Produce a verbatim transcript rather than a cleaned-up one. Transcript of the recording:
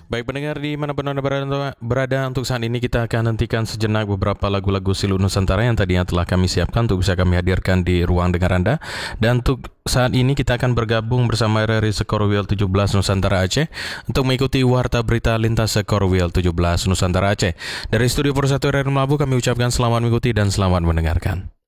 Baik pendengar di mana pun Anda berada, berada untuk saat ini kita akan hentikan sejenak beberapa lagu-lagu Silu Nusantara yang tadinya telah kami siapkan untuk bisa kami hadirkan di ruang dengar Anda. Dan untuk saat ini kita akan bergabung bersama R R I Sekorwil tujuh belas Nusantara Aceh untuk mengikuti warta berita lintas Sekorwil tujuh belas Nusantara Aceh. Dari Studio Persatu R R I Melabu kami ucapkan selamat mengikuti dan selamat mendengarkan.